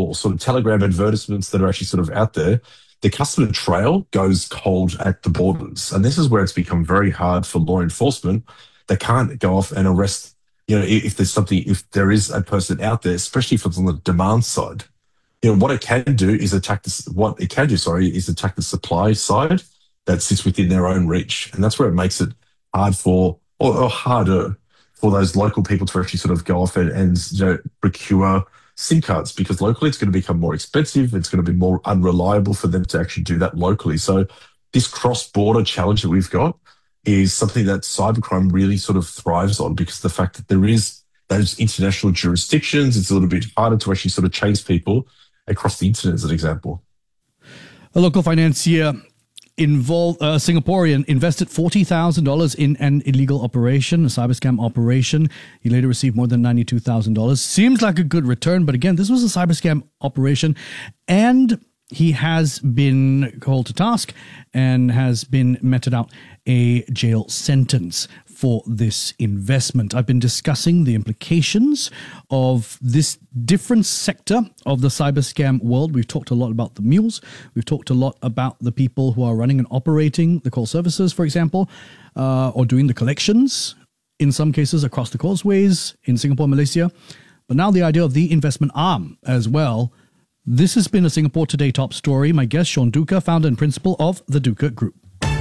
or sort of Telegram advertisements that are actually sort of out there, the customer trail goes cold at the borders. And this is where it's become very hard for law enforcement. They can't go off and arrest, if there is a person out there, especially if it's on the demand side. What it can do is attack the supply side that sits within their own reach. And that's where it makes it hard or harder for those local people to actually sort of go off and procure SIM cards, because locally it's going to become more expensive. It's going to be more unreliable for them to actually do that locally. So this cross-border challenge that we've got is something that cybercrime really sort of thrives on, because the fact that there is those international jurisdictions, it's a little bit harder to actually sort of chase people across the internet, as an example. A local financier Singaporean invested $40,000 in an illegal operation, a cyber scam operation. He later received more than $92,000. Seems like a good return, but again, this was a cyber scam operation, and he has been called to task and has been meted out a jail sentence for this investment. I've been discussing the implications of this different sector of the cyber scam world. We've talked a lot about the mules. We've talked a lot about the people who are running and operating the call services, for example, or doing the collections, in some cases across the causeways in Singapore, Malaysia. But now the idea of the investment arm as well. This has been a Singapore Today top story. My guest, Sean Duca, founder and principal of the Duca Group.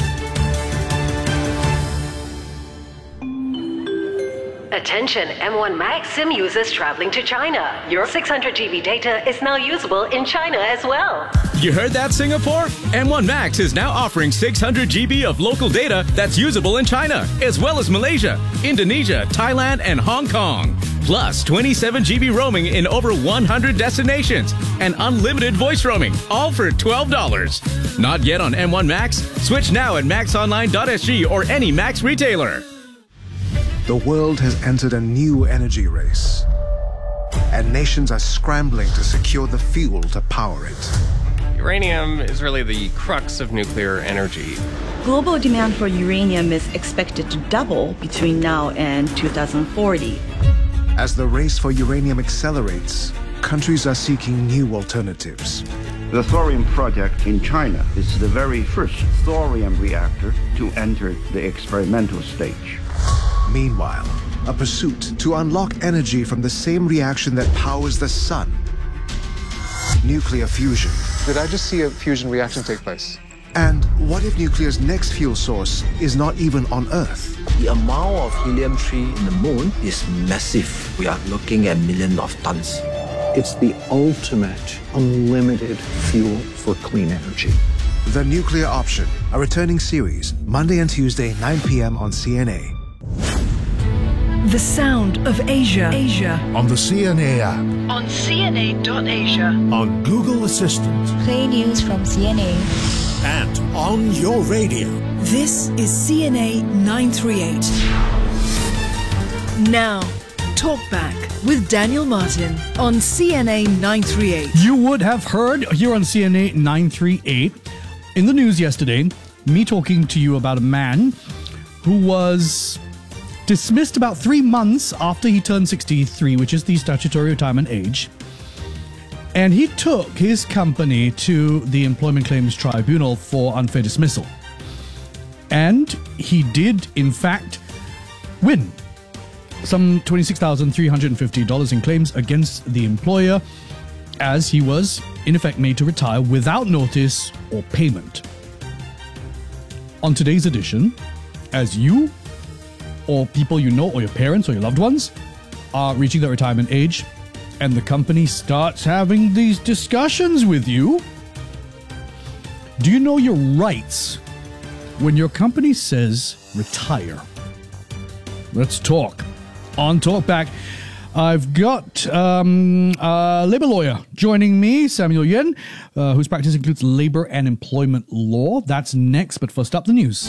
Attention M1 Max SIM users traveling to China. Your 600 GB data is now usable in China as well. You heard that, Singapore? M1 Max is now offering 600 GB of local data that's usable in China, as well as Malaysia, Indonesia, Thailand, and Hong Kong. Plus 27 GB roaming in over 100 destinations and unlimited voice roaming, all for $12. Not yet on M1 Max? Switch now at maxonline.sg or any Max retailer. The world has entered a new energy race, and nations are scrambling to secure the fuel to power it. Uranium is really the crux of nuclear energy. Global demand for uranium is expected to double between now and 2040. As the race for uranium accelerates, countries are seeking new alternatives. The thorium project in China is the very first thorium reactor to enter the experimental stage. Meanwhile, a pursuit to unlock energy from the same reaction that powers the sun. Nuclear fusion. Did I just see a fusion reaction take place? And what if nuclear's next fuel source is not even on Earth? The amount of helium-3 in the moon is massive. We are looking at millions of tons. It's the ultimate unlimited fuel for clean energy. The Nuclear Option, a returning series, Monday and Tuesday, 9 p.m. on CNA. The Sound of Asia. On the CNA app. On CNA.Asia. On Google Assistant. Play news from CNA. And on your radio. This is CNA 938. Now, Talk Back with Daniel Martin on CNA 938. You would have heard here on CNA 938 in the news yesterday, me talking to you about a man who was dismissed about 3 months after he turned 63, which is the statutory retirement age. And he took his company to the Employment Claims Tribunal for unfair dismissal. And he did, in fact, win some $26,350 in claims against the employer, as he was, in effect, made to retire without notice or payment. On today's edition, as you or people you know or your parents or your loved ones are reaching their retirement age and the company starts having these discussions with you, do you know your rights when your company says retire? Let's talk. On Talkback, I've got a labor lawyer joining me, Samuel Yen, whose practice includes labor and employment law. That's next, but first up, the news.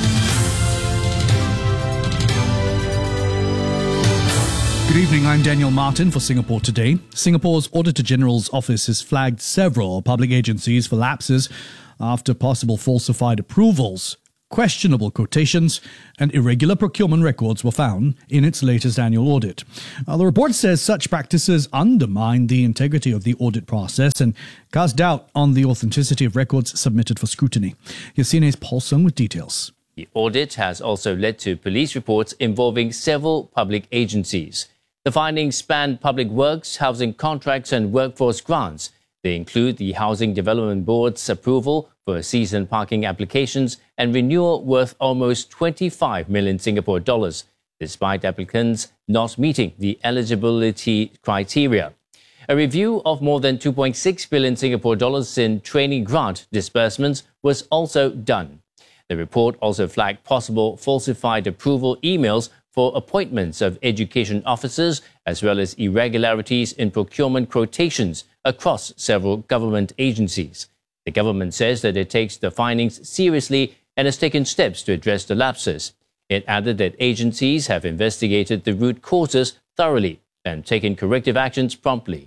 Good evening, I'm Daniel Martin for Singapore Today. Singapore's Auditor General's office has flagged several public agencies for lapses after possible falsified approvals. questionable quotations and irregular procurement records were found in its latest annual audit. The report says such practices undermine the integrity of the audit process and cast doubt on the authenticity of records submitted for scrutiny. Here's CNA's Paul Sung with details. The audit has also led to police reports involving several public agencies. The findings span public works, housing contracts and workforce grants. They include the Housing Development Board's approval for season parking applications and renewal worth almost 25 million Singapore dollars, despite applicants not meeting the eligibility criteria. A review of more than 2.6 billion Singapore dollars in training grant disbursements was also done. The report also flagged possible falsified approval emails for appointments of education officers, as well as irregularities in procurement quotations across several government agencies. The government says that it takes the findings seriously and has taken steps to address the lapses. It added that agencies have investigated the root causes thoroughly and taken corrective actions promptly.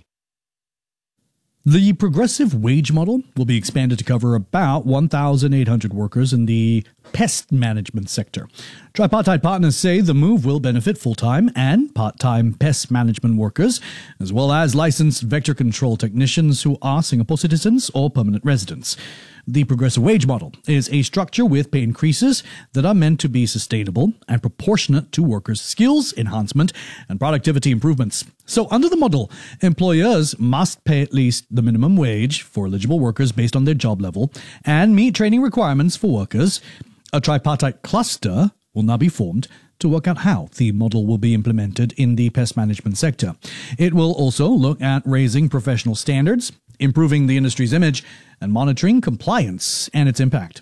The progressive wage model will be expanded to cover about 1,800 workers in the pest management sector. Tripartite partners say the move will benefit full-time and part-time pest management workers, as well as licensed vector control technicians who are Singapore citizens or permanent residents. The progressive wage model is a structure with pay increases that are meant to be sustainable and proportionate to workers' skills enhancement and productivity improvements. So under the model, employers must pay at least the minimum wage for eligible workers based on their job level and meet training requirements for workers. A tripartite cluster will now be formed to work out how the model will be implemented in the pest management sector. It will also look at raising professional standards, improving the industry's image, and monitoring compliance and its impact.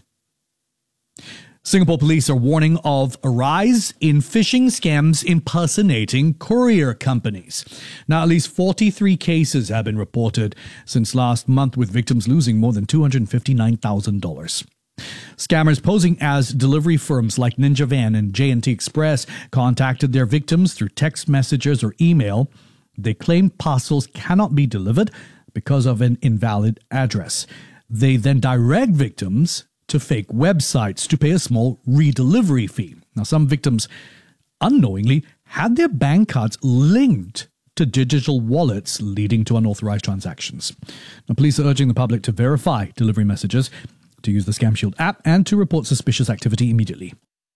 Singapore police are warning of a rise in phishing scams impersonating courier companies. Now, at least 43 cases have been reported since last month, with victims losing more than $259,000. Scammers posing as delivery firms like Ninja Van and J&T Express contacted their victims through text messages or email. They claim parcels cannot be delivered because of an invalid address. They then direct victims to fake websites to pay a small redelivery fee. Now, some victims unknowingly had their bank cards linked to digital wallets, leading to unauthorized transactions. Now, police are urging the public to verify delivery messages, to use the Scam Shield app, and to report suspicious activity immediately.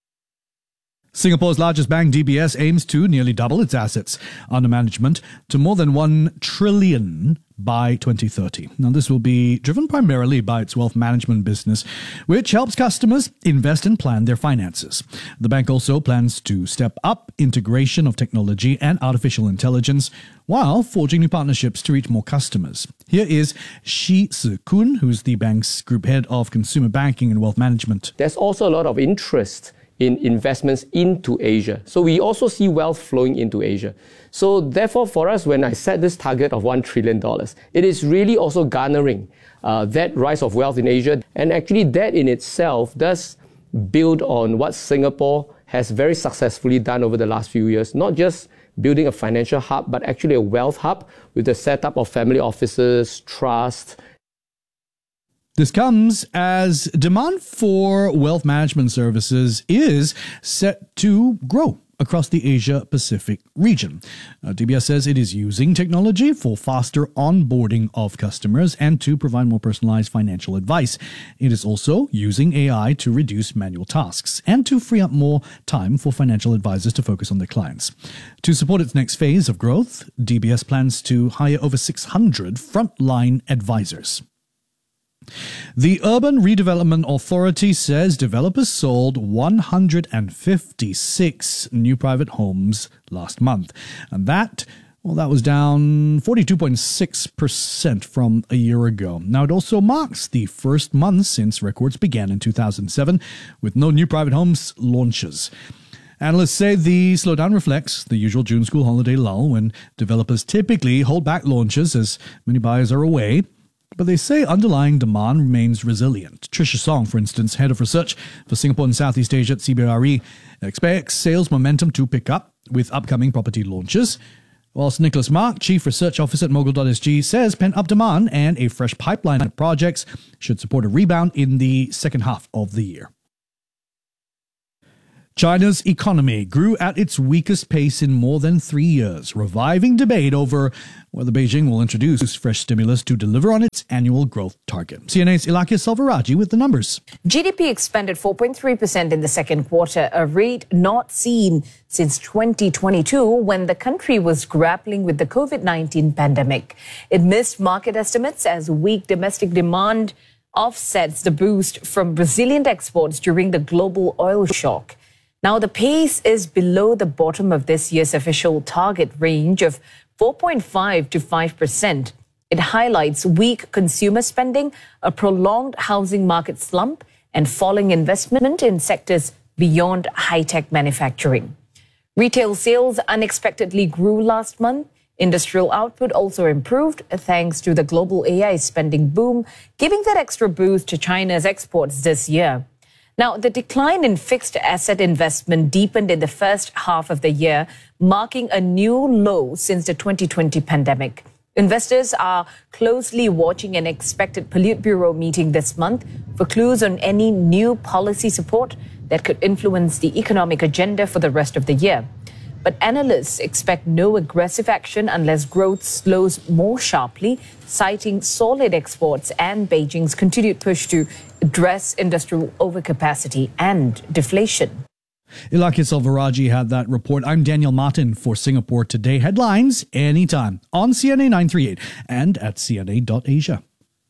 Singapore's largest bank, DBS, aims to nearly double its assets under management to more than 1 trillion by 2030. Now, this will be driven primarily by its wealth management business, which helps customers invest and plan their finances. The bank also plans to step up integration of technology and artificial intelligence while forging new partnerships to reach more customers. Here is Shi Si Kun, who's the bank's group head of consumer banking and wealth management. There's also a lot of interest in investments into Asia. So we also see wealth flowing into Asia. So therefore, for us, when I set this target of $1 trillion, it is really also garnering that rise of wealth in Asia. And actually that in itself does build on what Singapore has very successfully done over the last few years, not just building a financial hub, but actually a wealth hub with the setup of family offices, trust. This comes as demand for wealth management services is set to grow across the Asia-Pacific region. DBS says it is using technology for faster onboarding of customers and to provide more personalized financial advice. It is also using AI to reduce manual tasks and to free up more time for financial advisors to focus on their clients. To support its next phase of growth, DBS plans to hire over 600 frontline advisors. The Urban Redevelopment Authority says developers sold 156 new private homes last month. And that was down 42.6% from a year ago. Now, it also marks the first month since records began in 2007 with no new private homes launches. Analysts say the slowdown reflects the usual June school holiday lull when developers typically hold back launches as many buyers are away. But they say underlying demand remains resilient. Tricia Song, for instance, head of research for Singapore and Southeast Asia at CBRE, expects sales momentum to pick up with upcoming property launches. Whilst Nicholas Mark, Chief Research Officer at Mogul.sg, says pent-up demand and a fresh pipeline of projects should support a rebound in the second half of the year. China's economy grew at its weakest pace in more than 3 years, reviving debate over whether Beijing will introduce fresh stimulus to deliver on its annual growth target. CNA's Ilakia Salvaraji with the numbers. GDP expanded 4.3% in the second quarter, a rate not seen since 2022 when the country was grappling with the COVID-19 pandemic. It missed market estimates as weak domestic demand offsets the boost from resilient exports during the global oil shock. Now, the pace is below the bottom of this year's official target range of 4.5 to 5%. It highlights weak consumer spending, a prolonged housing market slump, and falling investment in sectors beyond high-tech manufacturing. Retail sales unexpectedly grew last month. Industrial output also improved thanks to the global AI spending boom, giving that extra boost to China's exports this year. Now, the decline in fixed asset investment deepened in the first half of the year, marking a new low since the 2020 pandemic. Investors are closely watching an expected Politburo meeting this month for clues on any new policy support that could influence the economic agenda for the rest of the year. But analysts expect no aggressive action unless growth slows more sharply, citing solid exports and Beijing's continued push to address industrial overcapacity and deflation. Ilakia Salvaraji had that report. I'm Daniel Martin for Singapore Today. Headlines anytime on CNA 938 and at cna.asia.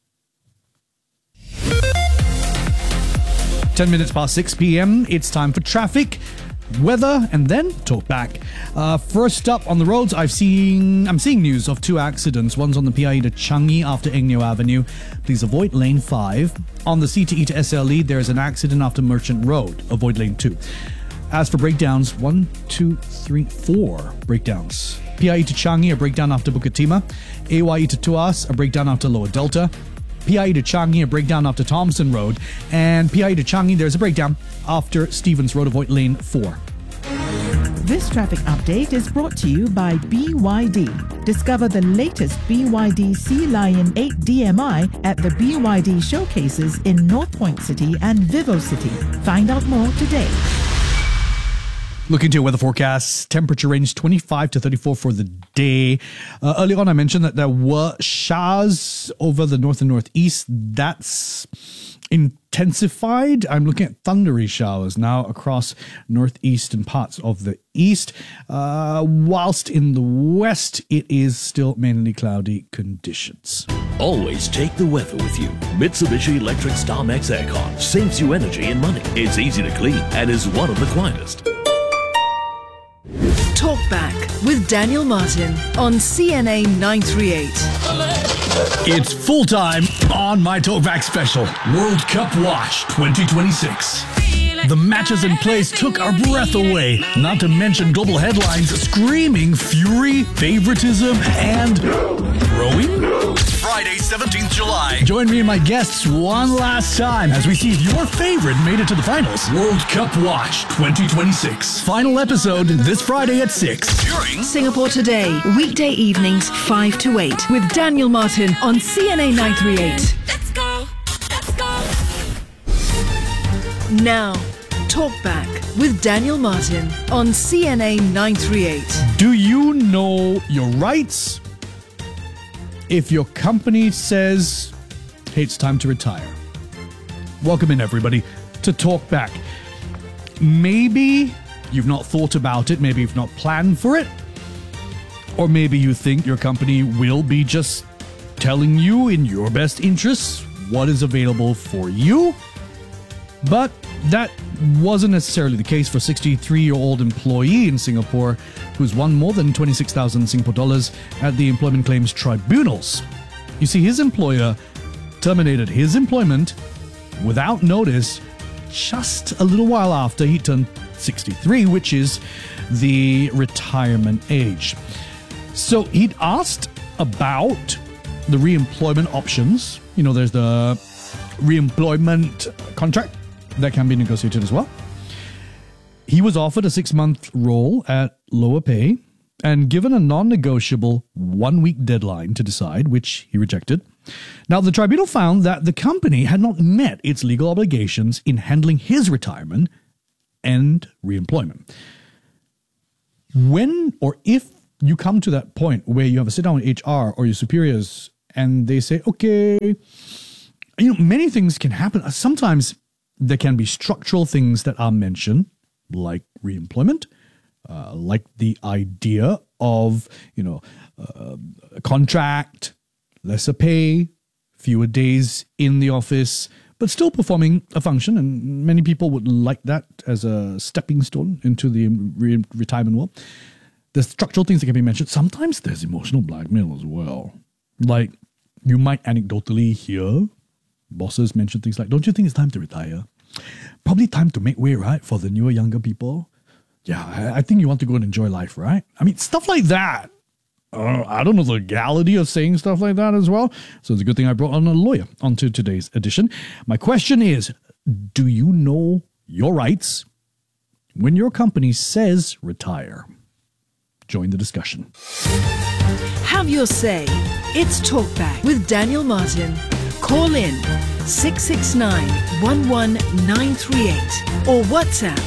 10 minutes past 6 p.m. It's time for traffic, weather, and then talk back. First up on the roads, I'm seeing news of 2 accidents. One's on the PIE to Changi after Eng Neo Avenue. Please avoid lane 5. On the CTE to SLE, there's an accident after Merchant Road. Avoid lane 2. As for breakdowns, 4 breakdowns. PIE to Changi, a breakdown after Bukit Timah. AYE to Tuas, a breakdown after Lower Delta. PIE to Changi, a breakdown after Thompson Road. And PIE to Changi, there's a breakdown after Stevens Road. Avoid lane 4. This traffic update is brought to you by BYD. Discover the latest BYD Sea Lion 8 DMI at the BYD showcases in North Point City and Vivo City. Find out more today. Looking to your weather forecast, temperature range 25 to 34 for the day. Earlier on, I mentioned that there were showers over the north and northeast. That's intensified. I'm looking at thundery showers now across northeastern parts of the east. Whilst in the west, it is still mainly cloudy conditions. Always take the weather with you. Mitsubishi Electric StarMax Aircon saves you energy and money. It's easy to clean and is one of the quietest. Talk Back with Daniel Martin on CNA 938. It's full time on my Talkback special, World Cup Watch 2026. The matches in place took our breath away, not to mention global headlines screaming fury, favoritism, and rowing. Friday, 17th July. Join me and my guests one last time as we see if your favorite made it to the finals. World Cup Watch 2026. Final episode this Friday at 6. During Singapore Today, weekday evenings 5 to 8 with Daniel Martin on CNA 938. Let's go. Let's go. Now, Talk Back with Daniel Martin on CNA 938. Do you know your rights? If your company says, hey, it's time to retire. Welcome in, everybody, to Talk Back. Maybe you've not thought about it, maybe you've not planned for it, or maybe you think your company will be just telling you in your best interests what is available for you. But that wasn't necessarily the case for a 63-year-old employee in Singapore who's won more than 26,000 Singapore dollars at the employment claims tribunals. You see, his employer terminated his employment without notice just a little while after he turned 63, which is the retirement age. So he'd asked about the reemployment options. You know, there's the reemployment contract that can be negotiated as well. He was offered a 6-month role at lower pay and given a non-negotiable 1-week deadline to decide, which he rejected. Now, the tribunal found that the company had not met its legal obligations in handling his retirement and reemployment. When or if you come to that point where you have a sit down with HR or your superiors and they say, okay, many things can happen. Sometimes there can be structural things that are mentioned, like reemployment, like the idea of, a contract, lesser pay, fewer days in the office, but still performing a function. And many people would like that as a stepping stone into the retirement world. There's structural things that can be mentioned. Sometimes there's emotional blackmail as well. Like, you might anecdotally hear bosses mention things like, don't you think it's time to retire? Probably time to make way, right, for the newer, younger people. Yeah, I think you want to go and enjoy life, right? I mean, stuff like that. I don't know the legality of saying stuff like that as well. So it's a good thing I brought on a lawyer onto today's edition. My question is, do you know your rights when your company says retire? Join the discussion. Have your say. It's Talkback with Daniel Martin. Call in 669-11938 or WhatsApp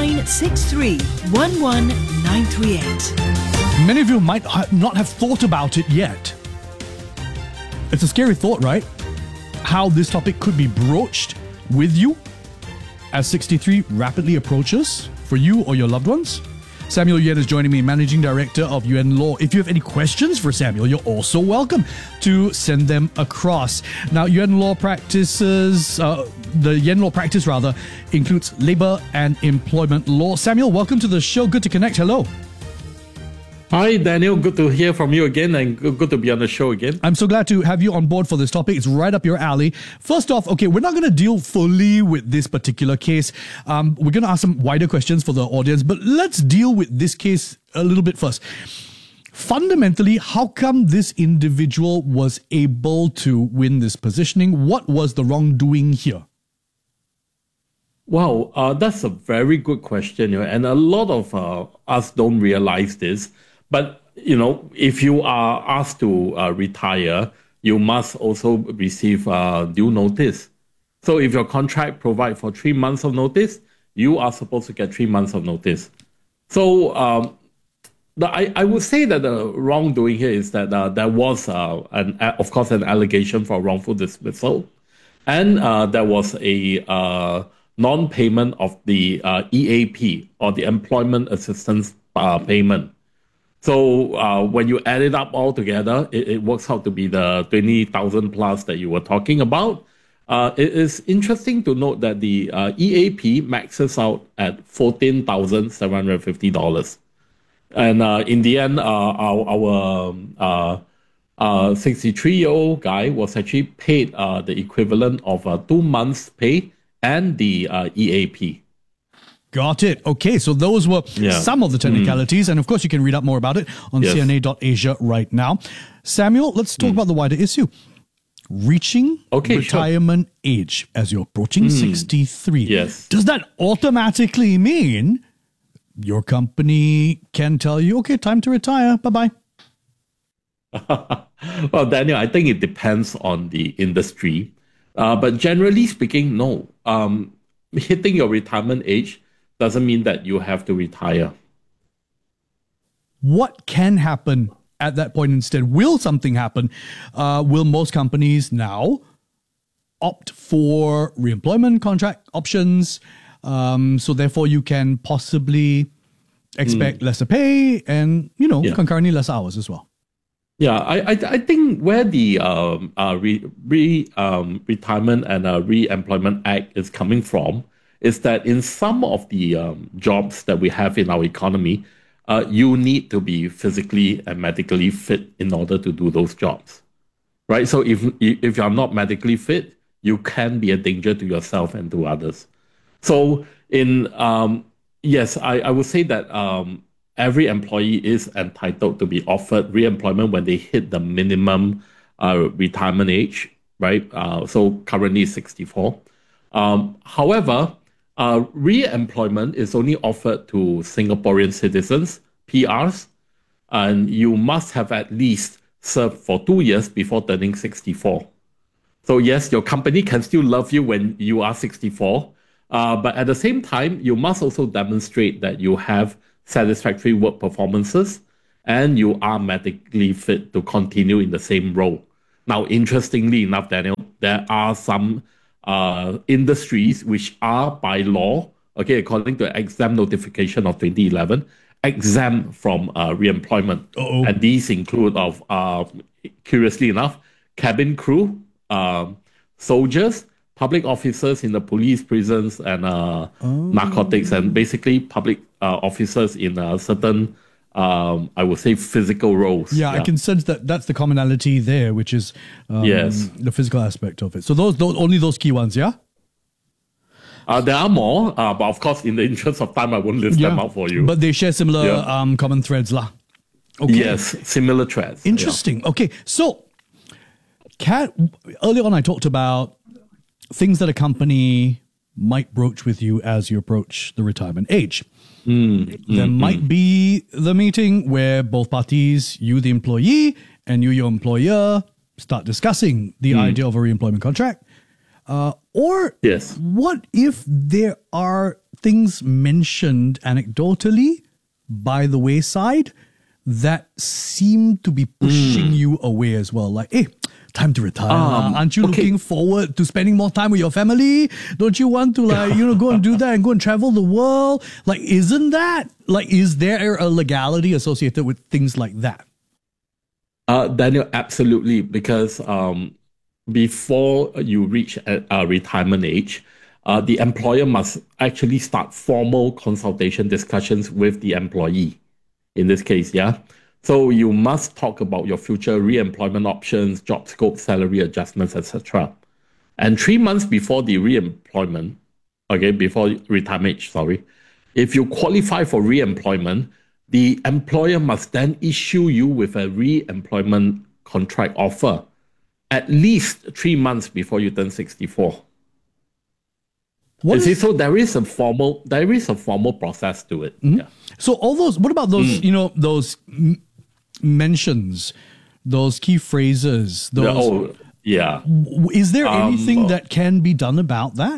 963-11938. Many of you might not have thought about it yet. It's a scary thought, right? How this topic could be broached with you as 63 rapidly approaches for you or your loved ones. Samuel Yuen is joining me, Managing Director of Yuen Law. If you have any questions for Samuel, you're also welcome to send them across. Now, Yuen Law practices, the Yuen Law practice includes labor and employment law. Samuel, welcome to the show. Good to connect. Hello. Hi, Daniel. Good to hear from you again and good to be on the show again. I'm so glad to have you on board for this topic. It's right up your alley. First off, okay, we're not going to deal fully with this particular case. We're going to ask some wider questions for the audience, but let's deal with this case a little bit first. Fundamentally, how come this individual was able to win this positioning? What was the wrongdoing here? Wow, that's a very good question, and a lot of us don't realize this. But, if you are asked to retire, you must also receive due notice. So if your contract provides for 3 months of notice, you are supposed to get 3 months of notice. So I would say that the wrongdoing here is that there was, of course, an allegation for wrongful dismissal. And there was a non-payment of the EAP, or the Employment Assistance Payment. So when you add it up all together, it works out to be the 20,000 plus that you were talking about. It is interesting to note that the EAP maxes out at $14,750. And in the end, our 63-year-old guy was actually paid the equivalent of 2 months' pay and the EAP. Got it. Okay, so those were some of the technicalities. And of course, you can read up more about it on CNA.Asia right now. Samuel, let's talk about the wider issue. Reaching retirement age as you're approaching 63. Yes. Does that automatically mean your company can tell you, okay, time to retire, bye-bye? Well, Daniel, I think it depends on the industry. But generally speaking, no. Hitting your retirement age doesn't mean that you have to retire. What can happen at that point instead? Will something happen? Will most companies now opt for reemployment contract options? So therefore you can possibly expect lesser pay and, concurrently less hours as well. Yeah, I think where the Retirement and Re-employment Act is coming from is that in some of the jobs that we have in our economy, you need to be physically and medically fit in order to do those jobs, right? So if you're not medically fit, you can be a danger to yourself and to others. So yes, I would say that every employee is entitled to be offered re-employment when they hit the minimum retirement age, right? So currently 64. However, re-employment is only offered to Singaporean citizens, PRs, and you must have at least served for 2 years before turning 64. So yes, your company can still love you when you are 64, But at the same time, you must also demonstrate that you have satisfactory work performances and you are medically fit to continue in the same role. Now, interestingly enough, Daniel, there are some industries which are by law, okay, according to exam notification of 2011, exempt from re-employment. And these include, curiously enough, cabin crew, soldiers, public officers in the police, prisons, and narcotics, and basically public officers in certain, I would say, physical roles. Yeah, I can sense that that's the commonality there, which is the physical aspect of it. So those only those key ones, yeah? There are more, but of course, in the interest of time, I won't list them out for you. But they share similar common threads, lah. Okay. Yes, similar threads. Interesting. Yeah. Okay, so earlier on, I talked about things that a company might broach with you as you approach the retirement age. There might be the meeting where both parties, you the employee and you your employer, start discussing the idea of a re-employment contract. Or what if there are things mentioned anecdotally by the wayside that seem to be pushing you away as well? Like, hey, time to retire. Aren't you looking forward to spending more time with your family? Don't you want to go and do that and go and travel the world? Like, isn't that, is there a legality associated with things like that? Daniel, absolutely. Because before you reach a retirement age, the employer must actually start formal consultation discussions with the employee. In this case, So you must talk about your future re-employment options, job scope, salary adjustments, etc. And 3 months before the re-employment, before retirement age, if you qualify for re-employment, the employer must then issue you with a re-employment contract offer at least 3 months before you turn 64. So there is a formal process to it. Yeah. So all those, what about those, those mentions, those key phrases, those... Is there anything that can be done about that?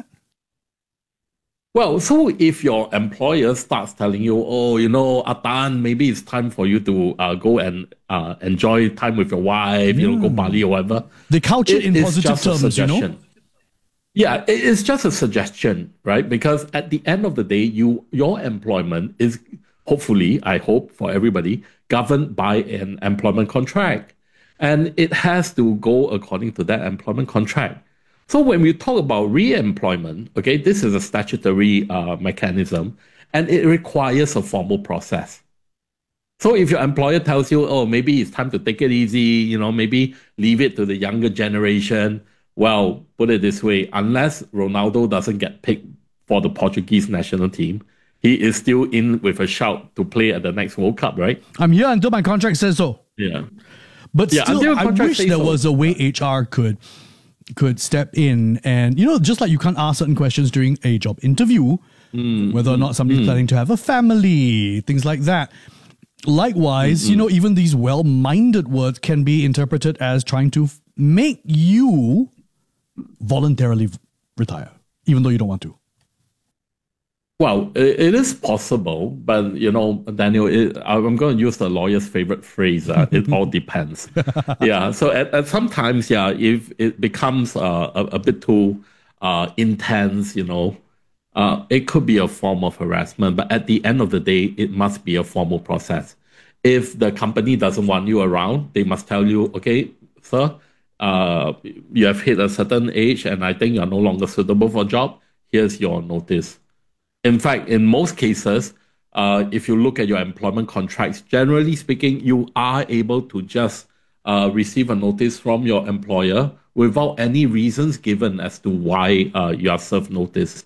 Well, so if your employer starts telling you, Atan, maybe it's time for you to go and enjoy time with your wife, go Bali or whatever. They couch it in positive terms, Yeah, it's just a suggestion, right? Because at the end of the day, your employment is hopefully, I hope for everybody, governed by an employment contract. And it has to go according to that employment contract. So when we talk about re-employment, this is a statutory mechanism, and it requires a formal process. So if your employer tells you, maybe it's time to take it easy, maybe leave it to the younger generation, well, put it this way, unless Ronaldo doesn't get picked for the Portuguese national team, he is still in with a shout to play at the next World Cup, right? I'm here until my contract says so. Yeah. But still, I wish there was a way HR could step in and, just like you can't ask certain questions during a job interview, whether or not somebody's planning to have a family, things like that. Likewise, even these well-minded words can be interpreted as trying to make you voluntarily retire, even though you don't want to. Well, it is possible, but, Daniel, I'm going to use the lawyer's favorite phrase, it all depends. So at sometimes, if it becomes a bit too intense, it could be a form of harassment, but at the end of the day, it must be a formal process. If the company doesn't want you around, they must tell you, okay, sir, you have hit a certain age and I think you're no longer suitable for a job. Here's your notice. In fact, in most cases, if you look at your employment contracts, generally speaking, you are able to just receive a notice from your employer without any reasons given as to why you are served notice.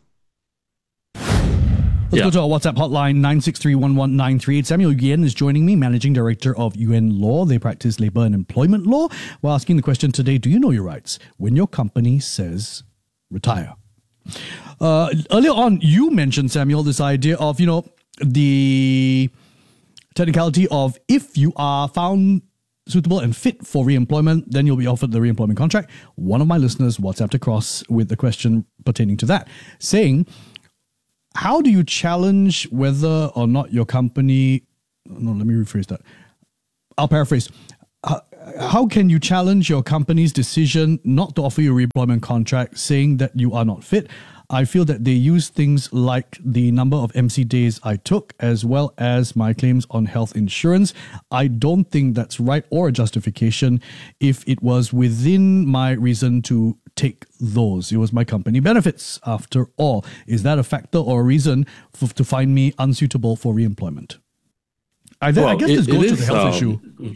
Let's go to our WhatsApp hotline, 963-11938. Samuel Yen is joining me, Managing Director of UN Law. They practice labor and employment law. We're asking the question today, do you know your rights when your company says retire? Earlier on, you mentioned, Samuel, this idea of, the technicality of if you are found suitable and fit for re-employment, then you'll be offered the re-employment contract. One of my listeners WhatsApped across with a question pertaining to that, saying, how do you challenge whether or not your company... No, let me rephrase that. I'll paraphrase. How can you challenge your company's decision not to offer you a reemployment contract, saying that you are not fit? I feel that they use things like the number of MC days I took, as well as my claims on health insurance. I don't think that's right or a justification if it was within my reason to take those. It was my company benefits, after all. Is that a factor or a reason to find me unsuitable for reemployment? I guess this goes to the health issue.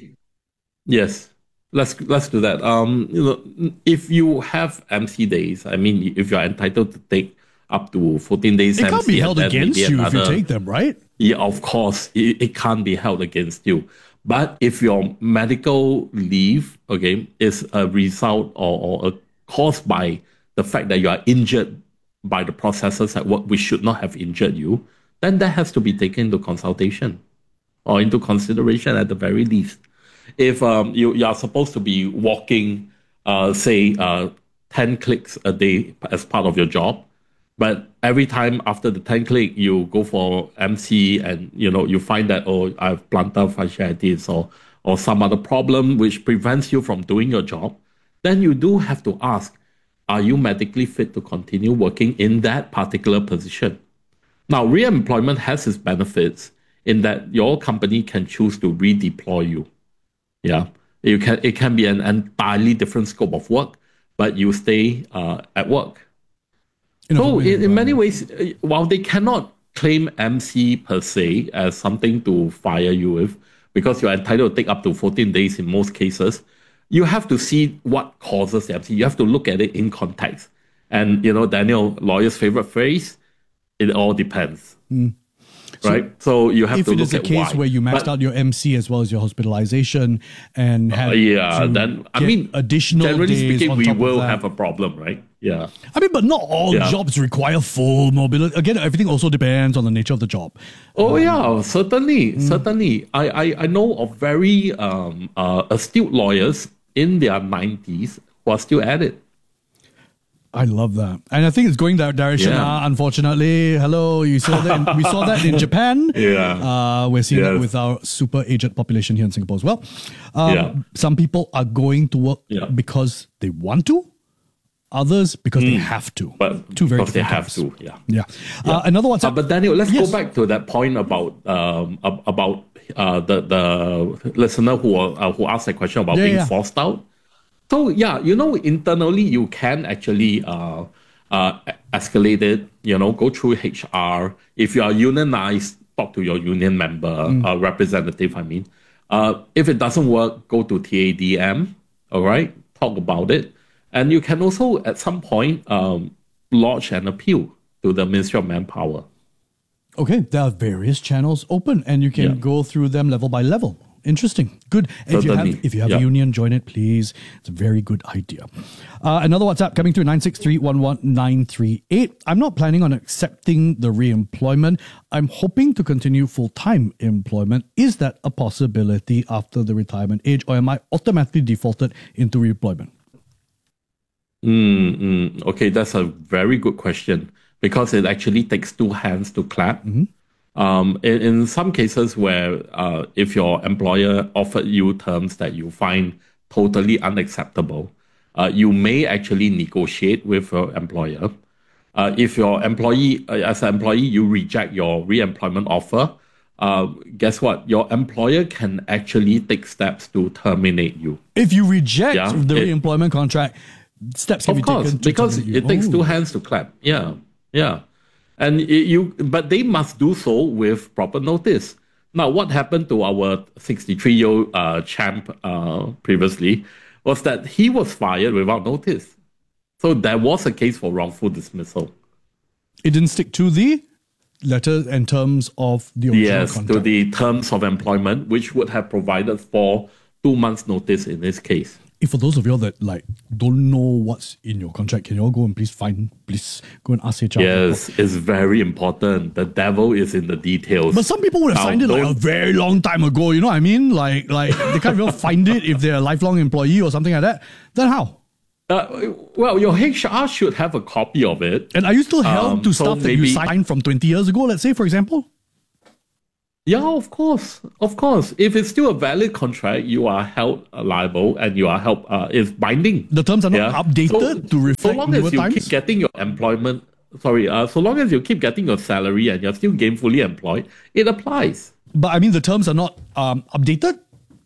Yes. Let's do that. If you have MC days, I mean, if you're entitled to take up to 14 days, it can't be held against you if you take them, right? Yeah, of course, it can't be held against you. But if your medical leave, okay, is a result or caused by the fact that you are injured by the processes at work which should not have injured you, then that has to be taken into consultation or into consideration at the very least. If you are supposed to be walking, say, 10 clicks a day as part of your job, but every time after the 10 click, you go for MC and, you find that, I have plantar fasciitis or some other problem which prevents you from doing your job, then you do have to ask, are you medically fit to continue working in that particular position? Now, reemployment has its benefits in that your company can choose to redeploy you. Yeah, it can be an entirely different scope of work, but you stay at work. So in many ways, while they cannot claim MC per se as something to fire you with, because you're entitled to take up to 14 days in most cases, you have to see what causes the MC. You have to look at it in context. And, Daniel, lawyer's favorite phrase, it all depends. Right, so you have to look at why. If it is a case where you maxed out your MC as well as your hospitalization and had additional generally days speaking, on we top will of that. have a problem, right? Yeah. But not all jobs require full mobility. Again, everything also depends on the nature of the job. Certainly. I know of very astute lawyers in their 90s who are still at it. I love that. And I think it's going that direction, unfortunately. Hello, we saw that in Japan. We're seeing that with our super aged population here in Singapore as well. Some people are going to work because they want to, others because they have to. But two very because they different have types. to, another WhatsApp. But Daniel, let's go back to that point about the listener who asked that question about being forced out. So, internally, you can actually escalate it, go through HR. If you are unionized, talk to your union member, representative, if it doesn't work, go to TADM, all right? Talk about it. And you can also, at some point, lodge an appeal to the Ministry of Manpower. Okay, there are various channels open, and you can go through them level by level. Interesting. Good. If you have a union, join it, please. It's a very good idea. Another WhatsApp coming through, 963-11938. I'm not planning on accepting the reemployment. I'm hoping to continue full-time employment. Is that a possibility after the retirement age, or am I automatically defaulted into reemployment? Okay, that's a very good question because it actually takes two hands to clap. In some cases where if your employer offered you terms that you find totally unacceptable, you may actually negotiate with your employer. If your employee, as an employee, you reject your reemployment offer, guess what? Your employer can actually take steps to terminate you. If you reject the reemployment contract, steps can be taken to terminate you. Because it takes two hands to clap. Yeah. And but they must do so with proper notice. Now, what happened to our 63-year-old champ previously was that he was fired without notice. So there was a case for wrongful dismissal. It didn't stick to the letter and terms of the original contract. To the terms of employment, which would have provided for 2 months' notice in this case. If for those of you that don't know what's in your contract, can you all go and please go and ask HR? Yes, it's very important. The devil is in the details. But some people would have signed it a very long time ago. You know what I mean? Like they can't even find it if they're a lifelong employee or something like that. Then how? Well, your HR should have a copy of it. And are you still held to so stuff that you maybe- signed from 20 years ago, let's say, for example? Yeah, of course. Of course. If it's still a valid contract, you are held liable and you are held, it's binding. The terms are not updated to reflect so long newer as you times? keep getting your employment, so long as you keep getting your salary and you're still gainfully employed, it applies. But I mean, the terms are not updated?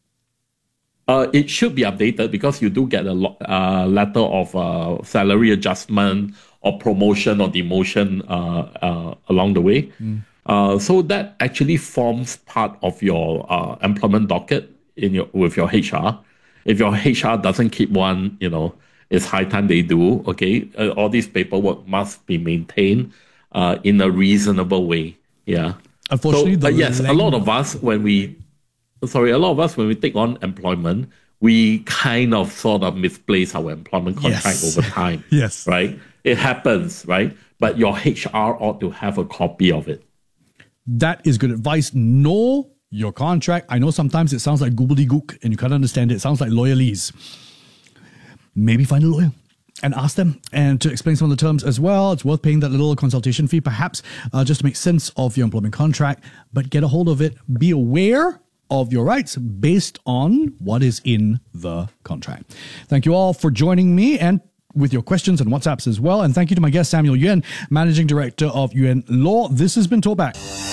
It should be updated because you do get a letter of salary adjustment or promotion or demotion along the way. So that actually forms part of your employment docket with your HR. If your HR doesn't keep one, it's high time they do. Okay, all this paperwork must be maintained in a reasonable way. Yeah. Unfortunately, yes, a lot of us when we take on employment, we kind of sort of misplace our employment contract over time. Yes. Right? It happens, right? But your HR ought to have a copy of it. That is good advice. Know your contract. I know sometimes it sounds like gobbledygook and you can't understand it. It sounds like lawyerese. Maybe find a lawyer and ask them and to explain some of the terms as well. It's worth paying that little consultation fee, perhaps, just to make sense of your employment contract. But get a hold of it. Be aware of your rights based on what is in the contract. Thank you all for joining me and with your questions and WhatsApps as well. And thank you to my guest, Samuel Yuen, Managing Director of Yuen Law. This has been Talkback.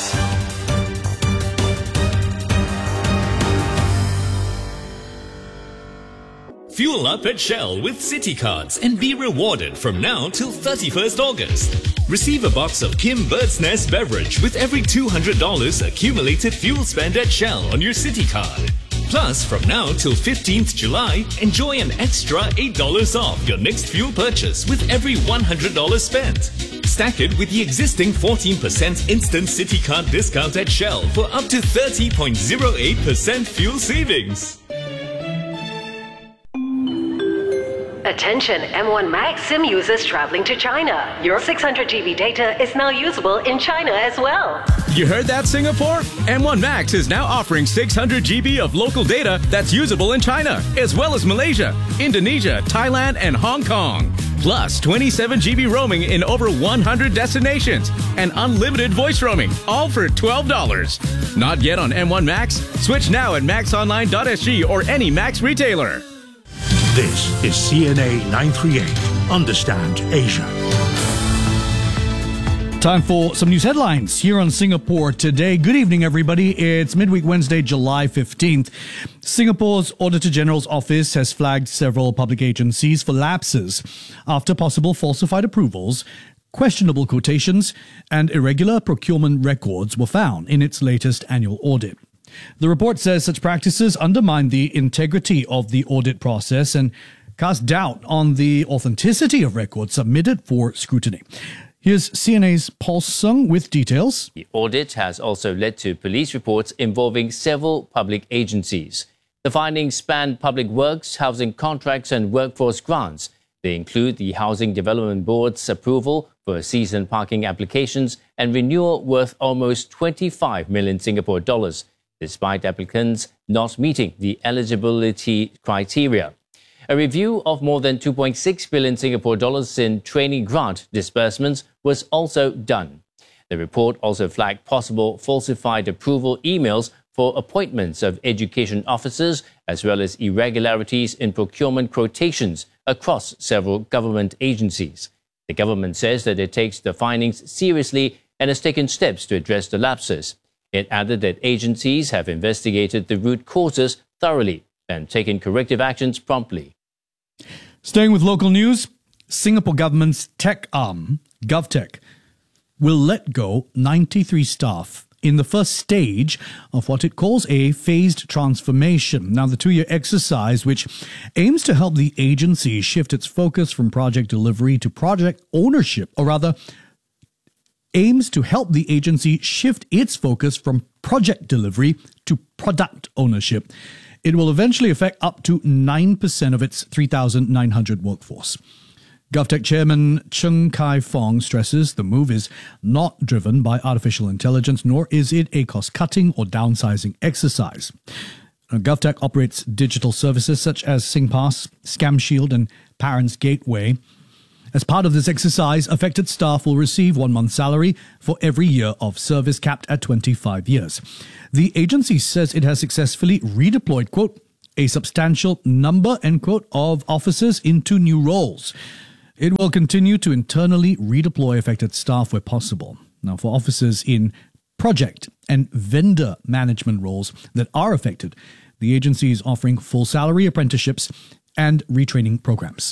Fuel up at Shell with City Cards and be rewarded from now till 31st August. Receive a box of Kim Bird's Nest beverage with every $200 accumulated fuel spend at Shell on your City Card. Plus, from now till 15th July, enjoy an extra $8 off your next fuel purchase with every $100 spent. Stack it with the existing 14% instant City Card discount at Shell for up to 30.08% fuel savings. Attention M1 Max SIM users traveling to China. Your 600 GB data is now usable in China as well. You heard that, Singapore? M1 Max is now offering 600 GB of local data that's usable in China, as well as Malaysia, Indonesia, Thailand, and Hong Kong. Plus 27 GB roaming in over 100 destinations and unlimited voice roaming, all for $12. Not yet on M1 Max? Switch now at maxonline.sg or any Max retailer. This is CNA 938. Understand Asia. Time for some news headlines here on Singapore Today. Good evening, everybody. It's midweek Wednesday, July 15th. Singapore's Auditor General's office has flagged several public agencies for lapses after possible falsified approvals, questionable quotations, and irregular procurement records were found in its latest annual audit. The report says such practices undermine the integrity of the audit process and cast doubt on the authenticity of records submitted for scrutiny. Here's CNA's Paul Sung with details. The audit has also led to police reports involving several public agencies. The findings span public works, housing contracts and workforce grants. They include the Housing Development Board's approval for season parking applications and renewal worth almost 25 million Singapore dollars, despite applicants not meeting the eligibility criteria. A review of more than 2.6 billion Singapore dollars in training grant disbursements was also done. The report also flagged possible falsified approval emails for appointments of education officers, as well as irregularities in procurement quotations across several government agencies. The government says that it takes the findings seriously and has taken steps to address the lapses. It added that agencies have investigated the root causes thoroughly and taken corrective actions promptly. Staying with local news, Singapore government's tech arm, GovTech, will let go 93 staff in the first stage of what it calls a phased transformation. Now, the 2-year exercise, which aims to help the agency shift its focus from project delivery to project ownership, or rather, aims to help the agency shift its focus from project delivery to product ownership. It will eventually affect up to 9% of its 3,900 workforce. GovTech Chairman Cheng Kai Fong stresses the move is not driven by artificial intelligence, nor is it a cost-cutting or downsizing exercise. GovTech operates digital services such as SingPass, Scam Shield, and Parents Gateway. As part of this exercise, affected staff will receive 1 month's salary for every year of service, capped at 25 years. The agency says it has successfully redeployed, quote, a substantial number, end quote, of officers into new roles. It will continue to internally redeploy affected staff where possible. Now, for officers in project and vendor management roles that are affected, the agency is offering full salary apprenticeships and retraining programs.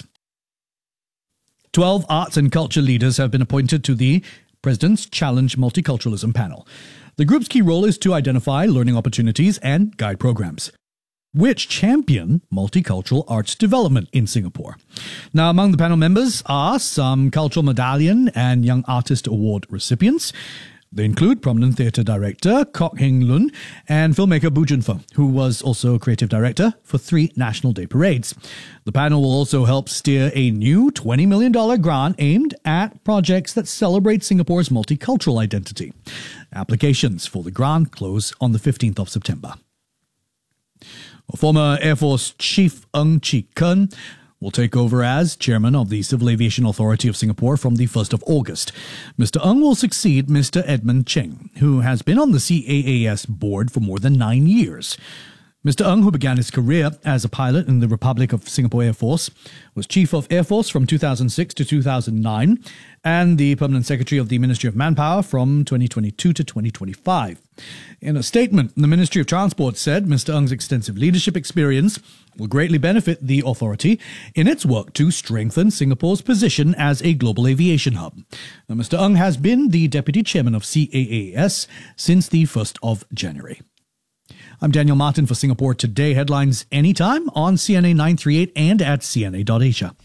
12 arts and culture leaders have been appointed to the President's Challenge Multiculturalism panel. The group's key role is to identify learning opportunities and guide programs which champion multicultural arts development in Singapore. Now, among the panel members are some Cultural Medallion and Young Artist Award recipients. They include prominent theatre director Kok Heng Lun and filmmaker Bu Junfeng, who was also creative director for 3 National Day parades. The panel will also help steer a new $20 million grant aimed at projects that celebrate Singapore's multicultural identity. Applications for the grant close on the 15th of September. Former Air Force Chief Ng Chee Ken will take over as chairman of the Civil Aviation Authority of Singapore from the 1st of August. Mr. Ng will succeed Mr. Edmund Cheng, who has been on the CAAS board for more than 9 years. Mr. Ng, who began his career as a pilot in the Republic of Singapore Air Force, was Chief of Air Force from 2006 to 2009 and the Permanent Secretary of the Ministry of Manpower from 2022 to 2025. In a statement, the Ministry of Transport said Mr. Ng's extensive leadership experience will greatly benefit the authority in its work to strengthen Singapore's position as a global aviation hub. Now, Mr. Ng has been the Deputy Chairman of CAAS since the 1st of January. I'm Daniel Martin for Singapore Today. Headlines anytime on CNA 938 and at cna.asia.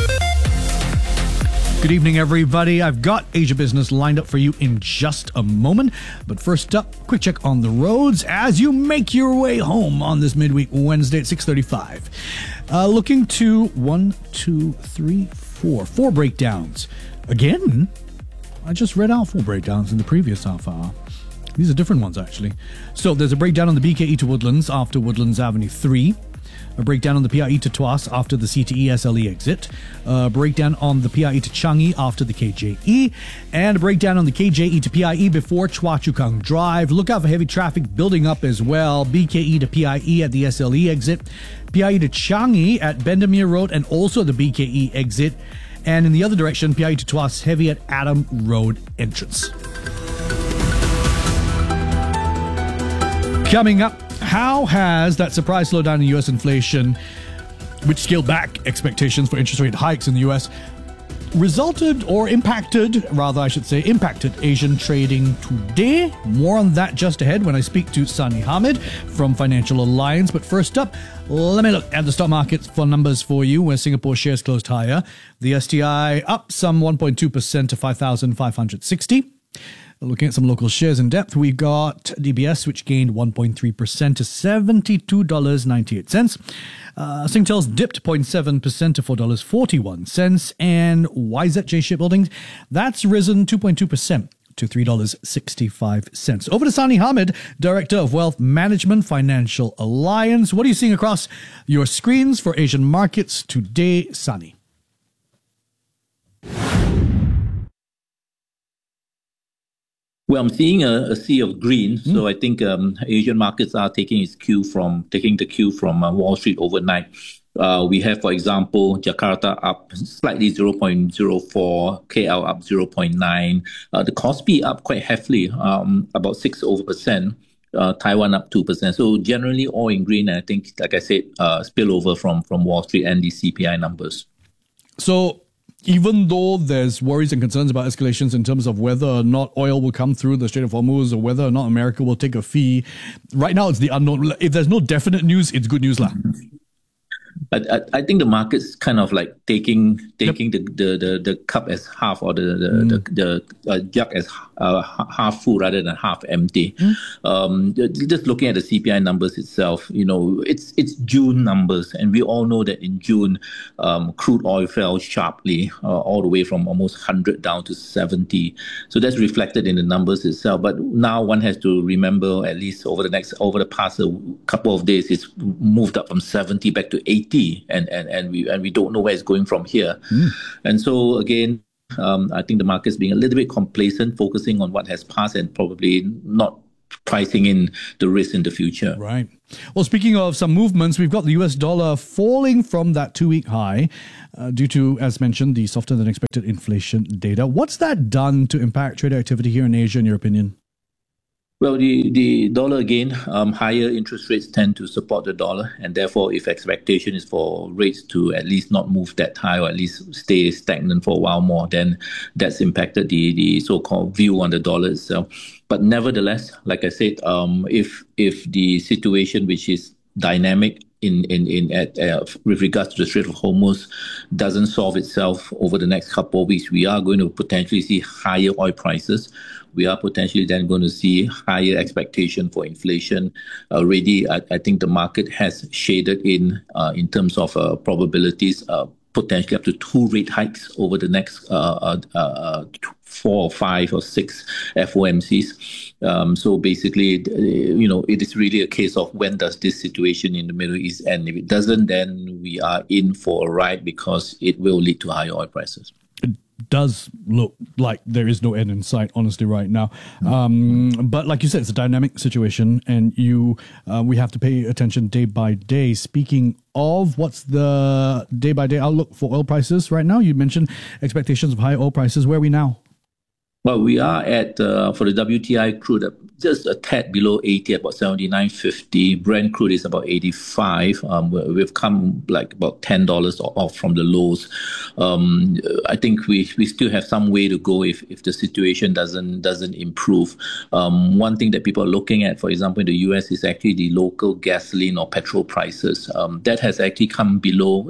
Good evening, everybody. I've got Asia Business lined up for you in just a moment. But first up, quick check on the roads as you make your way home on this midweek Wednesday at 6:35. Looking to 4 breakdowns. Again, I just read out 4 breakdowns in the previous half hour. These are different ones, actually. So there's a breakdown on the BKE to Woodlands after Woodlands Avenue 3. A breakdown on the PIE to Tuas after the CTE SLE exit. A breakdown on the PIE to Changi after the KJE. And a breakdown on the KJE to PIE before Chua Chu Kang Drive. Look out for heavy traffic building up as well. BKE to PIE at the SLE exit. PIE to Changi at Bendemeer Road and also the BKE exit. And in the other direction, PIE to Tuas heavy at Adam Road entrance. Coming up, how has that surprise slowdown in U.S. inflation, which scaled back expectations for interest rate hikes in the U.S., impacted Asian trading today? More on that just ahead when I speak to Sani Hamid from Financial Alliance. But first up, let me look at the stock markets for numbers for you, where Singapore shares closed higher. The STI up some 1.2% to 5,560. Looking at some local shares in depth, we've got DBS, which gained 1.3% to $72.98. Singtel's dipped 0.7% to $4.41. And YZJ Shipbuilding, that's risen 2.2% to $3.65. Over to Sani Hamid, Director of Wealth Management, Financial Alliance. What are you seeing across your screens for Asian markets today, Sani? Well, I'm seeing a sea of green, so I think Asian markets are taking the cue from Wall Street overnight. We have, for example, Jakarta up slightly 0.04, KL up 0.9, the Kospi up quite heavily, about 6%, Taiwan up 2%. So generally all in green, and I think, like I said, spillover from Wall Street and the CPI numbers. So even though there's worries and concerns about escalations in terms of whether or not oil will come through the Strait of Hormuz or whether or not America will take a fee, right now it's the unknown. If there's no definite news, it's good news lah. I think the market's kind of like taking the cup as half, or the jug as half full rather than half empty. Just looking at the CPI numbers itself, it's June numbers, and we all know that in June, crude oil fell sharply, all the way from almost 100 down to 70. So that's reflected in the numbers itself. But now one has to remember, at least over the past couple of days, it's moved up from 70 back to 80, and we don't know where it's going from here. And so again, I think the market's being a little bit complacent, focusing on what has passed and probably not pricing in the risk in the future. Right. Well, speaking of some movements, we've got the US dollar falling from that 2-week high due to, as mentioned, the softer than expected inflation data. What's that done to impact trade activity here in Asia, in your opinion? Well, the dollar again, higher interest rates tend to support the dollar, and therefore if expectation is for rates to at least not move that high, or at least stay stagnant for a while more, then that's impacted the so-called view on the dollar itself. But nevertheless, like I said, if the situation, which is dynamic with regards to the Strait of Hormuz, doesn't solve itself over the next couple of weeks, we are going to potentially see higher oil prices. We are potentially then going to see higher expectation for inflation. Already, I think the market has shaded in terms of probabilities, potentially up to 2 rate hikes over the next 4 or 5 or 6 FOMCs. So basically, it is really a case of when does this situation in the Middle East end. If it doesn't, then we are in for a ride, because it will lead to higher oil prices. Does look like there is no end in sight, honestly, right now. But like you said, it's a dynamic situation, and we have to pay attention day by day. Speaking of, what's the day-by-day outlook for oil prices right now? You mentioned expectations of high oil prices. Where are we now? Well, we are at, for the WTI crude, just a tad below 80, about 79.50. Brent crude is about 85. We've come like about $10 off from the lows. I think we still have some way to go if the situation doesn't improve. One thing that people are looking at, for example, in the US, is actually the local gasoline or petrol prices. That has actually come below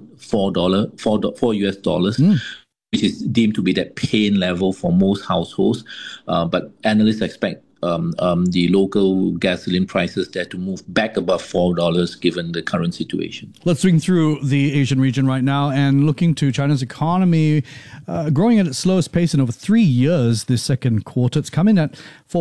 $4 US dollars. Which is deemed to be that pain level for most households. But analysts expect the local gasoline prices there to move back above $4 given the current situation. Let's swing through the Asian region right now and looking to China's economy growing at its slowest pace in over 3 years this second quarter. It's come in at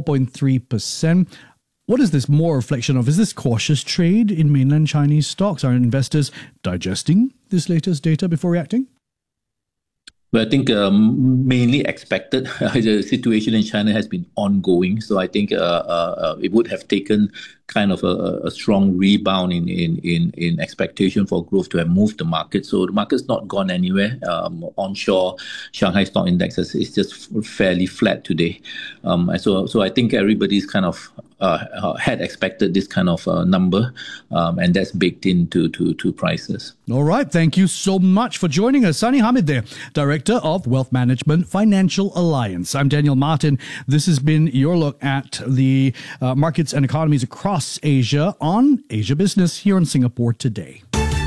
4.3%. What is this more a reflection of? Is this cautious trade in mainland Chinese stocks? Are investors digesting this latest data before reacting? But I think mainly expected. The situation in China has been ongoing, so I think it would have taken kind of a strong rebound in expectation for growth to have moved the market. So the market's not gone anywhere. Onshore, Shanghai Stock Index is just fairly flat today. So I think everybody's kind of had expected this kind of number, and that's baked into prices. All right. Thank you so much for joining us. Sunny Hamid there, Director of Wealth Management Financial Alliance. I'm Daniel Martin. This has been your look at the markets and economies across Asia on Asia Business here in Singapore Today.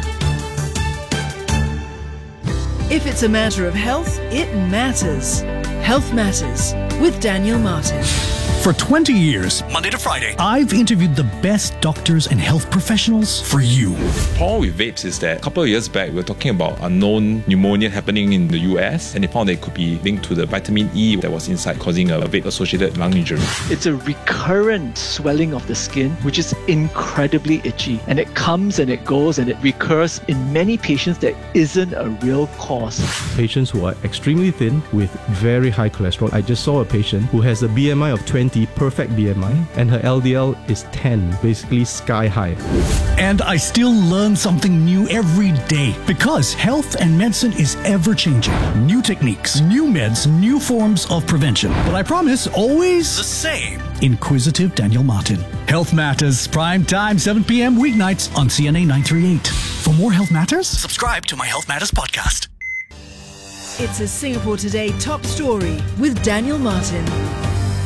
If it's a matter of health, it matters. Health Matters with Daniel Martin. For 20 years, Monday to Friday, I've interviewed the best doctors and health professionals for you. The problem with vapes is that a couple of years back, we were talking about unknown pneumonia happening in the US, and they found that it could be linked to the vitamin E that was inside, causing a vape-associated lung injury. It's a recurrent swelling of the skin, which is incredibly itchy, and it comes and it goes and it recurs in many patients that isn't a real cause. Patients who are extremely thin with very high cholesterol. I just saw a patient who has a BMI of 20, perfect BMI, and her LDL is 10, basically sky high. And I still learn something new every day because health and medicine is ever changing. New techniques, new meds, new forms of prevention. But I promise, always the same. Inquisitive Daniel Martin. Health Matters, prime time, 7 p.m. weeknights on CNA 938. For more Health Matters, subscribe to my Health Matters podcast. It's a Singapore Today top story with Daniel Martin.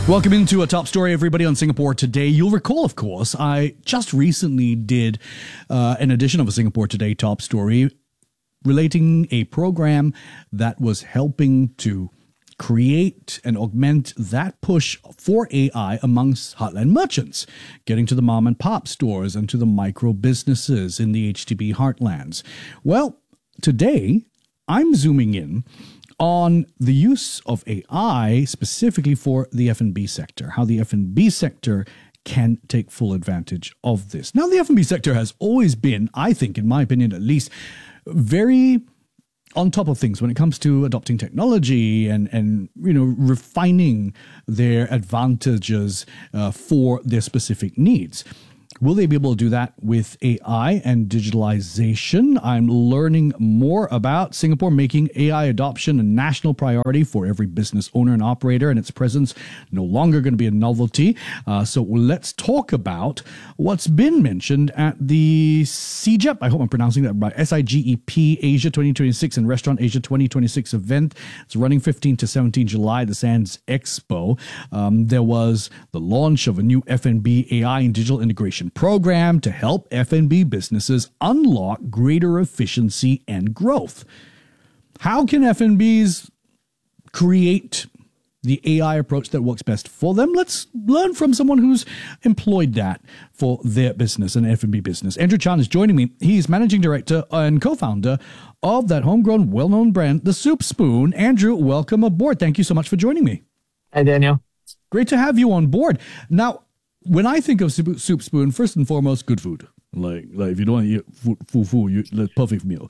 Welcome into a top story, everybody, on Singapore Today. You'll recall, of course, I just recently did an edition of a Singapore Today top story relating a program that was helping to create and augment that push for AI amongst heartland merchants, getting to the mom and pop stores and to the micro businesses in the HDB heartlands. Well, today I'm zooming in on the use of AI specifically for the F&B sector, how the F&B sector can take full advantage of this. Now, the F&B sector has always been, I think, in my opinion at least, very on top of things when it comes to adopting technology and refining their advantages for their specific needs. Will they be able to do that with AI and digitalization? I'm learning more about Singapore making AI adoption a national priority for every business owner and operator, and its presence no longer going to be a novelty. So let's talk about what's been mentioned at the SIGEP, I hope I'm pronouncing that right, SIGEP Asia 2026 and Restaurant Asia 2026 event. It's running 15 to 17 July, the Sands Expo. There was the launch of a new F&B AI and digital integration program to help F&B businesses unlock greater efficiency and growth. How can F&Bs create the AI approach that works best for them? Let's learn from someone who's employed that for their business, an F&B business. Andrew Chan is joining me. He's managing director and co-founder of that homegrown, well-known brand, The Soup Spoon. Andrew, welcome aboard. Thank you so much for joining me. Hi, Daniel. Great to have you on board. Now, when I think of Soup Spoon, first and foremost, good food. Like if you don't want to eat food, perfect meal.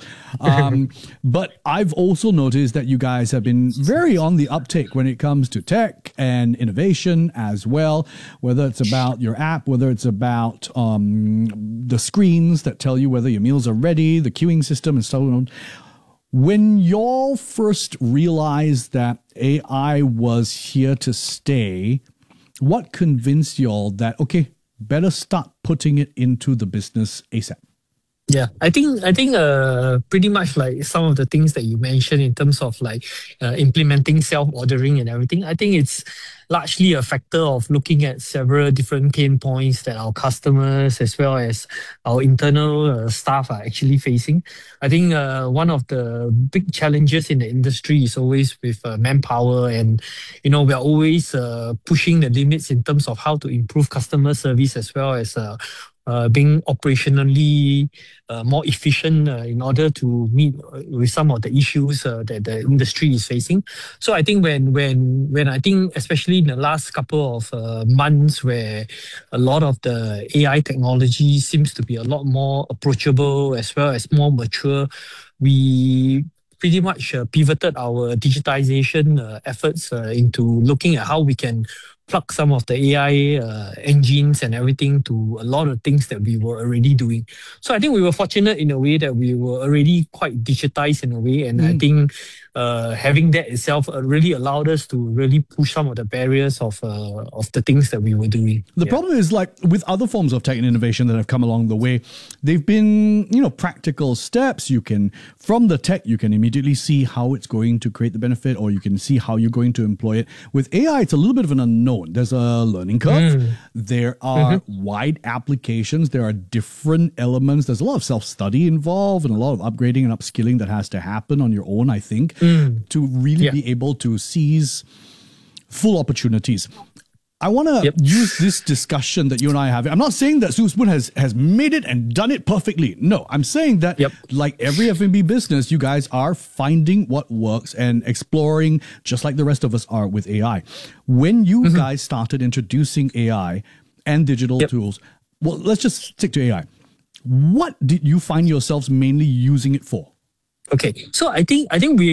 But I've also noticed that you guys have been very on the uptake when it comes to tech and innovation as well, whether it's about your app, whether it's about the screens that tell you whether your meals are ready, the queuing system and so on. When y'all first realized that AI was here to stay, what convinced y'all that, okay, better start putting it into the business ASAP? Yeah, I think pretty much like some of the things that you mentioned in terms of like implementing self-ordering and everything. I think it's largely a factor of looking at several different pain points that our customers as well as our internal staff are actually facing. I think one of the big challenges in the industry is always with manpower, and we are always pushing the limits in terms of how to improve customer service as well as being operationally more efficient in order to meet with some of the issues that the industry is facing. So I think when I think especially in the last couple of months where a lot of the AI technology seems to be a lot more approachable as well as more mature, we pretty much pivoted our digitization efforts into looking at how we can plug some of the AI engines and everything to a lot of things that we were already doing. So I think we were fortunate in a way that we were already quite digitized in a way, and I think having that itself really allowed us to really push some of the barriers of the things that we were doing. The problem is, like with other forms of tech and innovation that have come along the way, they've been, practical steps. You can, from the tech, you can immediately see how it's going to create the benefit, or you can see how you're going to employ it. With AI, it's a little bit of an unknown. There's a learning curve. There are wide applications. There are different elements. There's a lot of self-study involved and a lot of upgrading and upskilling that has to happen on your own, I think, to really be able to seize full opportunities. I want to use this discussion that you and I have. I'm not saying that Soup Spoon has made it and done it perfectly. No, I'm saying that like every F&B business, you guys are finding what works and exploring just like the rest of us are with AI. When you guys started introducing AI and digital tools, well, let's just stick to AI. What did you find yourselves mainly using it for? Okay, so I think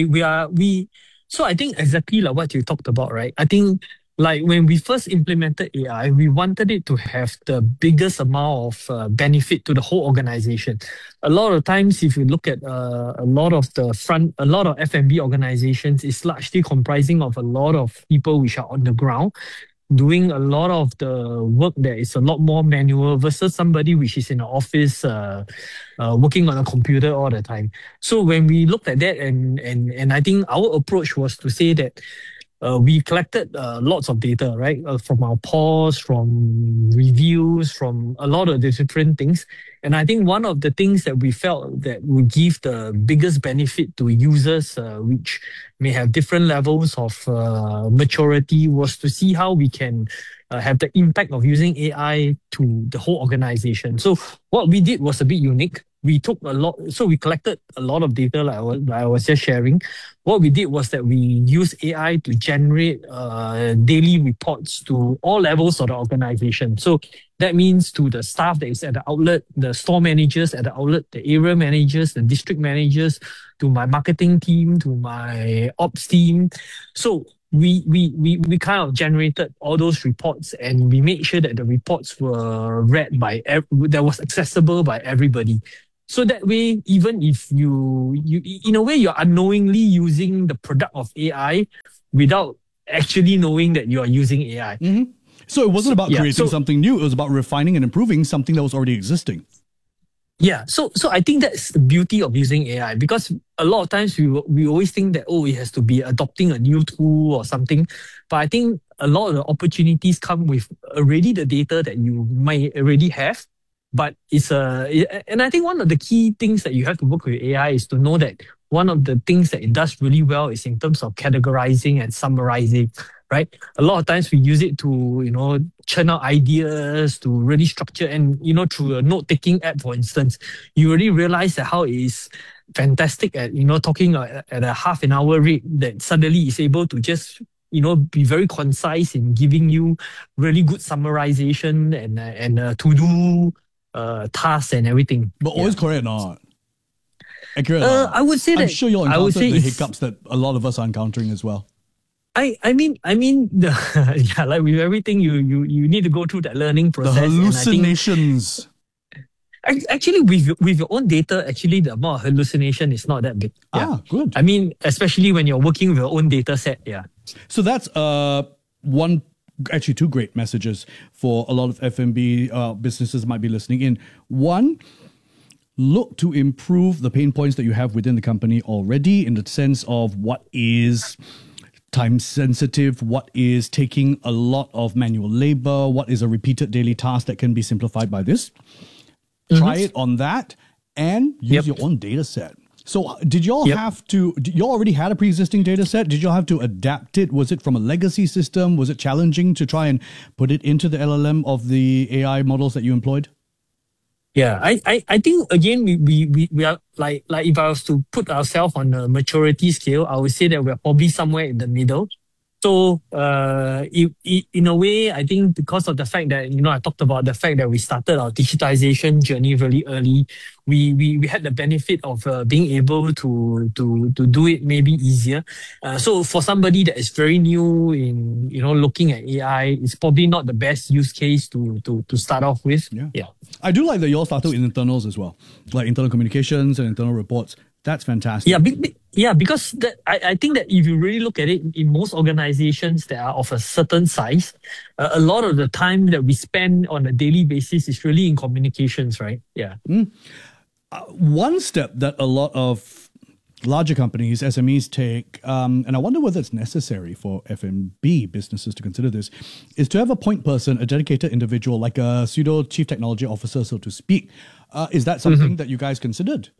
so I think exactly like what you talked about, right? I think like when we first implemented AI, we wanted it to have the biggest amount of benefit to the whole organization. A lot of times, if you look at a lot of F&B organizations, it's largely comprising of a lot of people which are on the ground, doing a lot of the work that is a lot more manual versus somebody which is in the office working on a computer all the time. So when we looked at that, and I think our approach was to say that we collected lots of data, right? From our polls, from reviews, from a lot of the different things. And I think one of the things that we felt that would give the biggest benefit to users, which may have different levels of maturity, was to see how we can have the impact of using AI to the whole organization. So what we did was a bit unique. We took a lot, so we collected a lot of data like I was just sharing. What we did was that we used AI to generate daily reports to all levels of the organization. So that means to the staff that is at the outlet, the store managers at the outlet, the area managers, the district managers, to my marketing team, to my ops team. So we kind of generated all those reports, and we made sure that the reports were read that was accessible by everybody. So that way, even if you in a way, you're unknowingly using the product of AI without actually knowing that you are using AI. Mm-hmm. So it wasn't about creating something new. It was about refining and improving something that was already existing. Yeah, so I think that's the beauty of using AI, because a lot of times we always think that, it has to be adopting a new tool or something. But I think a lot of the opportunities come with already the data that you might already have. But and I think one of the key things that you have to work with AI is to know that one of the things that it does really well is in terms of categorizing and summarizing, right? A lot of times we use it to, churn out ideas, to really structure, and, through a note-taking app, for instance, you really realize that how it is fantastic at, talking at a half an hour rate, that suddenly is able to just, be very concise in giving you really good summarization and to-do tasks and everything. But always correct or not? Accurate. I would say that I'm sure you'll encounter the hiccups that a lot of us are encountering as well. I mean, like with everything, you need to go through that learning process. The hallucinations. Actually, with your own data, actually the amount of hallucination is not that big. Yeah. Good. I mean, especially when you're working with your own data set. Yeah. So that's two great messages for a lot of F&B businesses might be listening in. One, look to improve the pain points that you have within the company already, in the sense of what is time sensitive, what is taking a lot of manual labor, what is a repeated daily task that can be simplified by this. Try it on that and use your own data set. So did y'all have to, y'all already had a pre-existing data set? Did y'all have to adapt it? Was it from a legacy system? Was it challenging to try and put it into the LLM of the AI models that you employed? Yeah, I think again we are like if I was to put ourselves on a maturity scale, I would say that we're probably somewhere in the middle. So in a way, I think because of the fact that I talked about the fact that we started our digitization journey really early, we had the benefit of being able to do it maybe easier. So for somebody that is very new in looking at AI, it's probably not the best use case to start off with. Yeah. I do like that you all started with internals as well, like internal communications and internal reports. That's fantastic. Yeah, because I think that if you really look at it, in most organizations that are of a certain size, a lot of the time that we spend on a daily basis is really in communications, right? Yeah. One step that a lot of larger companies, SMEs take, and I wonder whether it's necessary for F&B businesses to consider this, is to have a point person, a dedicated individual, like a pseudo chief technology officer, so to speak. Is that something that you guys considered?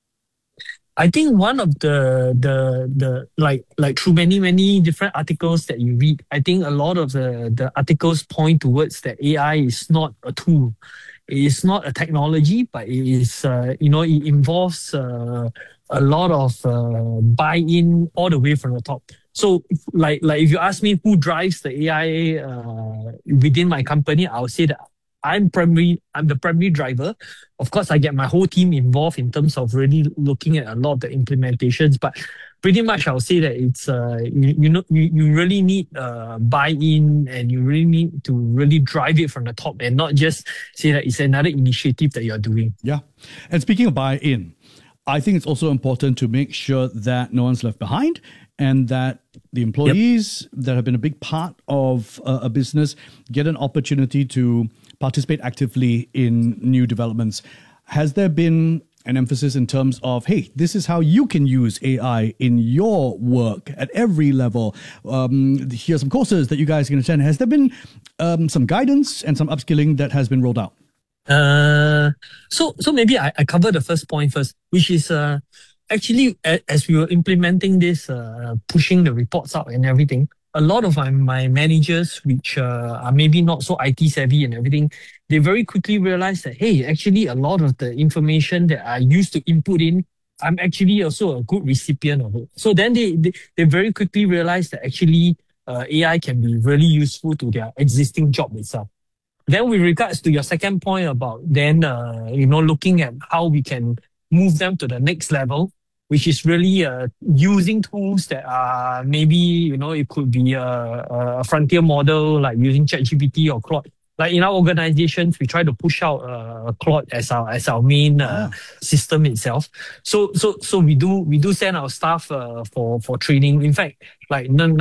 I think one of the like through many different articles that you read, I think a lot of the articles point towards that AI is not a tool. It is not a technology, but it is it involves a lot of buy-in all the way from the top. So like if you ask me who drives the AI within my company, I would say that I'm the primary driver. Of course, I get my whole team involved in terms of really looking at a lot of the implementations, but pretty much I'll say that it's you really need buy-in, and you really need to really drive it from the top and not just say that it's another initiative that you're doing. Yeah. And speaking of buy-in, I think it's also important to make sure that no one's left behind, and that the employees that have been a big part of a business get an opportunity to participate actively in new developments. Has there been an emphasis in terms of, hey, this is how you can use AI in your work at every level. Here's some courses that you guys can attend. Has there been some guidance and some upskilling that has been rolled out? So maybe I cover the first point first, which is actually as we were implementing this, pushing the reports out and everything, a lot of my managers, which are maybe not so IT savvy and everything, they very quickly realized that, hey, actually a lot of the information that I used to input in, I'm actually also a good recipient of it. So then they very quickly realized that actually AI can be really useful to their existing job itself. Then with regards to your second point about then, looking at how we can move them to the next level, which is really using tools that are maybe, it could be a frontier model like using ChatGPT or Claude. Like in our organizations, we try to push out Claude as our main system itself. So we do send our staff for training. In fact, like